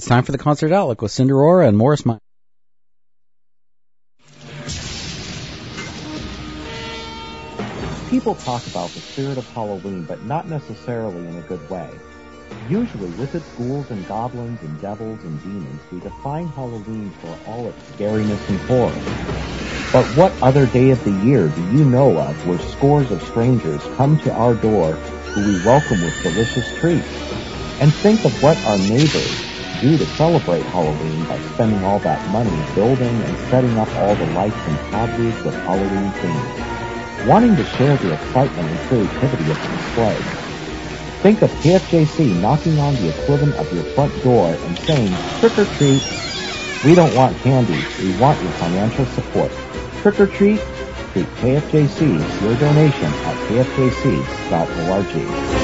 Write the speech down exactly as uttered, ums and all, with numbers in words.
It's time for the Concert Outlook with Cindy Aurora and Morris Meyer. People talk about the spirit of Halloween, but not necessarily in a good way. Usually, with its ghouls and goblins and devils and demons, we define Halloween for all its scariness and horror. But what other day of the year do you know of where scores of strangers come to our door who we welcome with delicious treats? And think of what our neighbors do to celebrate Halloween by spending all that money building and setting up all the lights and cabbages with Halloween themes, wanting to share the excitement and creativity of the display. Think of K F J C knocking on the equivalent of your front door and saying, "Trick or treat." We don't want candy, we want your financial support. Trick or treat, treat K F J C, your donation at k f j c dot org.